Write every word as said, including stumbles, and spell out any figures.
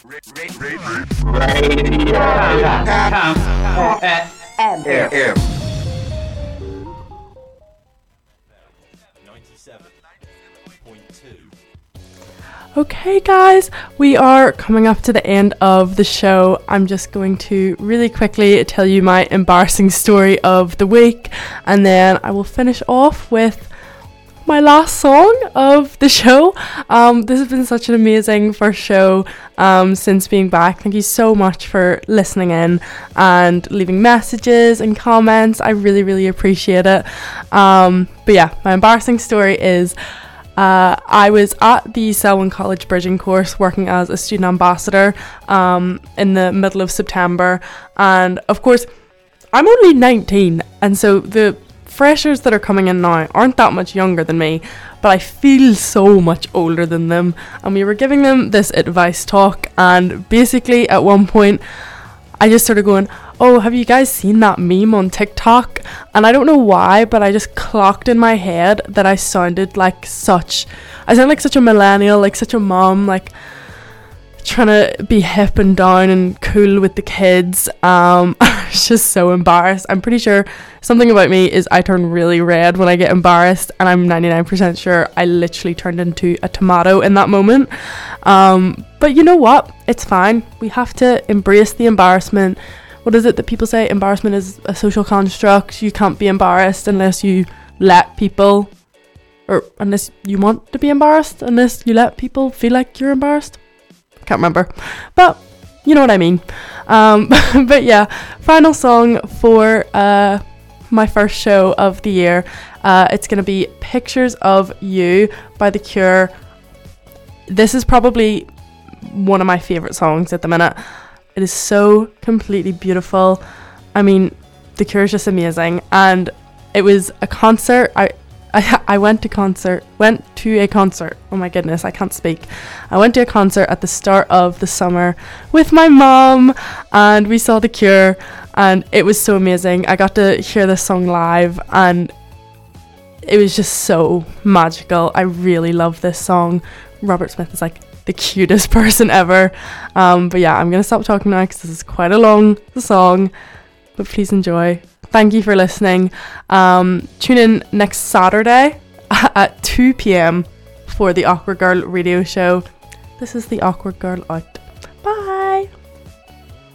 Okay guys, we are coming up to the end of the show. I'm just going to really quickly tell you my embarrassing story of the week, and then I will finish off with my last song of the show. Um, this has been such an amazing first show um, since being back. Thank you so much for listening in and leaving messages and comments. I really, really appreciate it. Um, but yeah, my embarrassing story is Uh, I was at the Selwyn College Bridging course working as a student ambassador um, in the middle of September, and of course I'm only nineteen, and so the freshers that are coming in now aren't that much younger than me, but I feel so much older than them. And we were giving them this advice talk, and basically at one point I just started going, oh, have you guys seen that meme on TikTok? And I don't know why, but I just clocked in my head that I sounded like such, I sound like such a millennial, like such a mom, like trying to be hip and down and cool with the kids. Um, I was just so embarrassed. I'm pretty sure something about me is I turn really red when I get embarrassed, and I'm ninety-nine percent sure I literally turned into a tomato in that moment. Um, but you know what? It's fine. We have to embrace the embarrassment. What is it that people say? Embarrassment is a social construct. You can't be embarrassed unless you let people, or unless you want to be embarrassed, unless you let people feel like you're embarrassed. Can't remember, but you know what I mean. Um, but yeah, final song for uh, my first show of the year. Uh, it's going to be Pictures of You by The Cure. This is probably one of my favourite songs at the minute. It is so completely beautiful. I mean, The Cure is just amazing. And it was a concert. I, I, I went to concert, went to a concert. Oh my goodness, I can't speak. I went to a concert at the start of the summer with my mom, and we saw The Cure, and it was so amazing. I got to hear this song live, and it was just so magical. I really love this song. Robert Smith is like the cutest person ever. Um, but yeah, I'm going to stop talking now because this is quite a long song, but please enjoy. Thank you for listening. Um, tune in next Saturday at two p.m. for the Awkward Girl radio show. This is the Awkward Girl out. Bye.